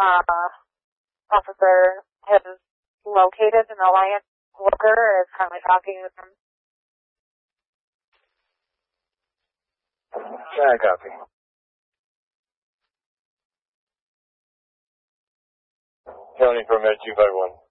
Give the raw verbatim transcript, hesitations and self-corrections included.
uh, officer has located an Alliance worker is currently talking with him. Yeah, I copy. County permit two five one.